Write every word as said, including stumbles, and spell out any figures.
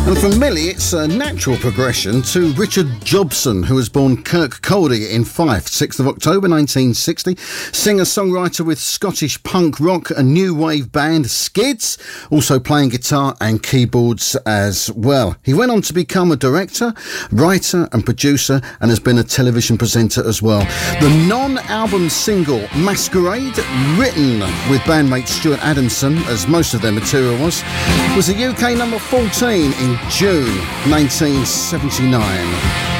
And from Millie, it's a natural progression to Richard Jobson, who was born Kirk Caldey in Fife, sixth of October nineteen sixty. Singer-songwriter with Scottish punk rock and new wave band Skids, also playing guitar and keyboards as well. He went on to become a director, writer and producer, and has been a television presenter as well. The non-album single Masquerade, written with bandmate Stuart Adamson, as most of their material was, was a U K number fourteen in June nineteen seventy-nine.